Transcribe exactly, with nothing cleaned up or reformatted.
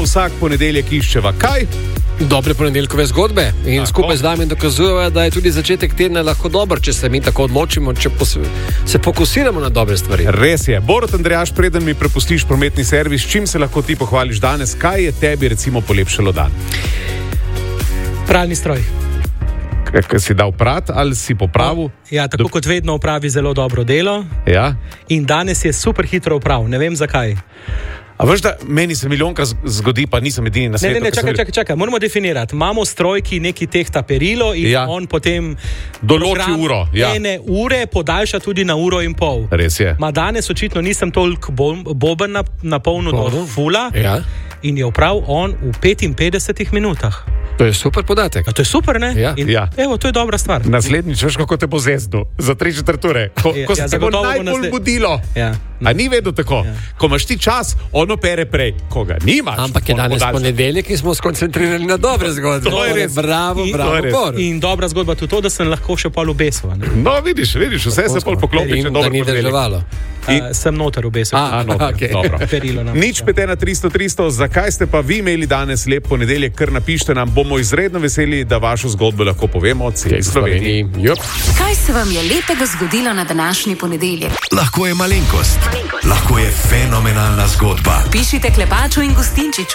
vsak ponedeljek iščeva kaj? Dobre ponedeljkove zgodbe in tako. Skupaj z nami dokazujeva, da je tudi začetek tedna lahko dober, če se mi tako odločimo, če se fokusiramo na dobre stvari. Res je. Borut Andrejaš, preden mi prepustiš prometni servis, čim se lahko ti pohvališ danes, kaj je tebi recimo polepšalo dan? Pralni stroj. Kaj si dal prat ali si popravil? Ja, tako Do... kot vedno opravi zelo dobro delo. Ja. In danes je super hitro opravil, ne vem zakaj. A veš, da meni se milijonka zgodi, pa nisem edini na svetu. Ne, ne, ne, čakaj, čakaj, čakaj, moramo definirati. Imamo stroj, ki neki tehta perilo in ja. on potem določi uro. Ja. Ene ure podaljša tudi na uro in pol. Res je. Ma danes očitno nisem toliko boben na, na polno do fula ja. in je opravil on v petinpetdesetih minutah. To je super podatek. A to je super, ne? Ja. In, ja. Evo, to je dobra stvar. Naslednjič, veš, kako te bo zezdo za tri četvrture. Ko, ja, ko se ja, te bo najbolj nasled... budilo. Ja. A ni vedno tako? Ja. Ko imaš ti čas, ono pere prej. Ko ga nimaš. Ampak je danes ponedeljek in smo skoncentrirali na dobre zgodbe. To je res. Bravo, in, bravo, Bor. In dobra zgodba tudi to, da sem lahko še pol obesil. No, vidiš, vidiš, vse se pol poklopi, če dobro ponedeljek. In... Uh, sem noter obesil. A, a noter, okay. Dobro. Nič pet ena tristo tristo, zakaj ste pa vi imeli danes lep ponedeljek, kar napište nam, bomo izredno veseli, da vašo zgodbo lahko povemo od celi Sloveniji. Yep. Kaj se vam je lepega zgodilo na današnji ponedeljek? Lahko je malenkost, malenkost. Lahko je fenomenalna zgodba. Pišite Klepaču in Gustinčiču